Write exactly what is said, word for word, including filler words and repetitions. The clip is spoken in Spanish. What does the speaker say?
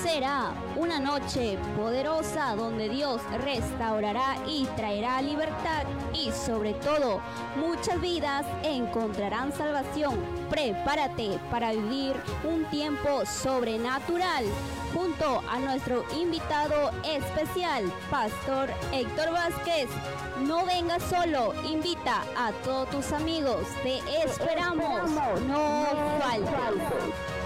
Será una noche poderosa donde Dios restaurará y traerá libertad y sobre todo muchas vidas encontrarán salvación. Prepárate para vivir un tiempo sobrenatural junto a nuestro invitado especial, Pastor Héctor Vázquez. No vengas solo, invita a todos tus amigos. Te esperamos. No faltes.